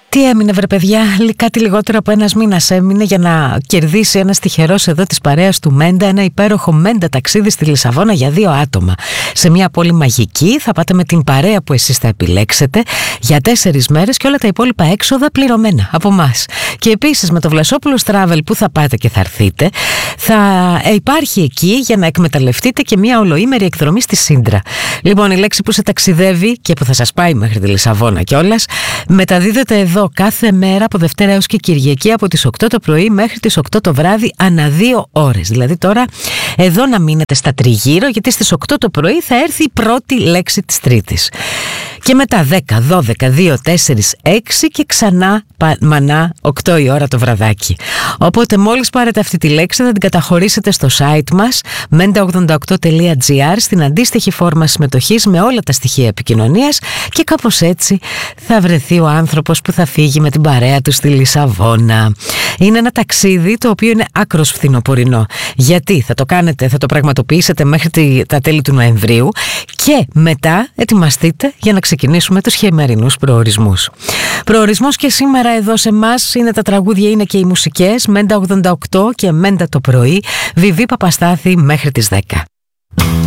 Τι έμεινε βρε παιδιά, κάτι λιγότερο από ένας μήνας έμεινε για να κερδίσει ένας τυχερός εδώ της παρέας του Μέντα ένα υπέροχο Μέντα ταξίδι στη Λισαβόνα για 2 άτομα. Σε μια πόλη μαγική θα πάτε με την παρέα που εσείς θα επιλέξετε για 4 μέρες και όλα τα υπόλοιπα έξοδα πληρωμένα από εμάς. Και επίσης με το Βλασόπουλος Travel που θα πάτε και θα έρθείτε, θα υπάρχει εκεί για να εκμεταλλευτείτε και μια ολοήμερη εκδρομή στη Σύντρα. Λοιπόν, η λέξη που σε ταξιδεύει και που θα σας πάει μέχρι τη Λισαβόνα κιόλας μεταδίδεται εδώ κάθε μέρα από Δευτέρα έως και Κυριακή από τις 8 το πρωί μέχρι τις 8 το βράδυ ανά 2 ώρες. Δηλαδή τώρα εδώ να μείνετε στα τριγύρω, γιατί στις 8 το πρωί θα έρθει η πρώτη λέξη της Τρίτης. Και μετά 10, 12, 2, 4, 6 και ξανά μανά 8 η ώρα το βραδάκι. Οπότε μόλις πάρετε αυτή τη λέξη θα την καταχωρήσετε στο site μας menda88.gr στην αντίστοιχη φόρμα συμμετοχής με όλα τα στοιχεία επικοινωνίας και κάπως έτσι θα βρεθεί ο άνθρωπος που θα φύγει με την παρέα του στη Λισαβόνα. Είναι ένα ταξίδι το οποίο είναι άκρος φθινοπορεινό. Γιατί θα το πραγματοποιήσετε μέχρι τα τέλη του Νοεμβρίου και μετά ετοιμαστείτε για να ξεκινήσουμε τους χειμερινούς προορισμούς. Προορισμός και σήμερα εδώ σε εμάς είναι τα τραγούδια, είναι και οι μουσικές. Μέντα 88 και Μέντα το πρωί. Βιβί Παπαστάθη μέχρι τις 10.